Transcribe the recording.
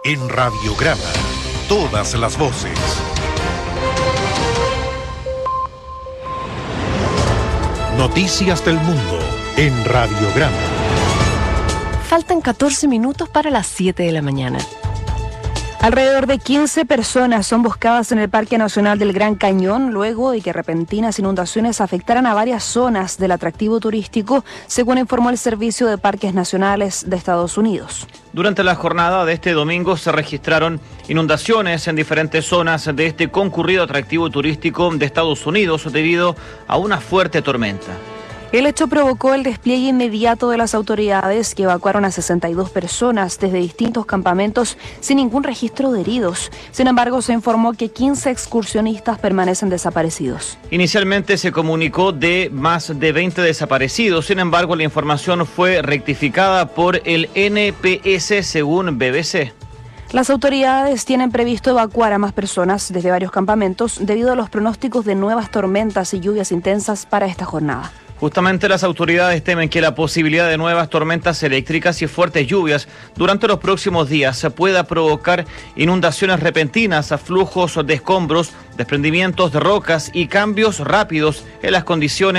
En Radiograma, todas las voces. Noticias del mundo en Radiograma. Faltan 14 minutos para las 7 de la mañana. Alrededor de 15 personas son buscadas en el Parque Nacional del Gran Cañón luego de que repentinas inundaciones afectaran a varias zonas del atractivo turístico, según informó el Servicio de Parques Nacionales de Estados Unidos. Durante la jornada de este domingo se registraron inundaciones en diferentes zonas de este concurrido atractivo turístico de Estados Unidos debido a una fuerte tormenta. El hecho provocó el despliegue inmediato de las autoridades, que evacuaron a 62 personas desde distintos campamentos sin ningún registro de heridos. Sin embargo, se informó que 15 excursionistas permanecen desaparecidos. Inicialmente se comunicó de más de 20 desaparecidos. Sin embargo, la información fue rectificada por el NPS, según BBC. Las autoridades tienen previsto evacuar a más personas desde varios campamentos debido a los pronósticos de nuevas tormentas y lluvias intensas para esta jornada. Justamente las autoridades temen que la posibilidad de nuevas tormentas eléctricas y fuertes lluvias durante los próximos días se pueda provocar inundaciones repentinas, flujos de escombros, desprendimientos de rocas y cambios rápidos en las condiciones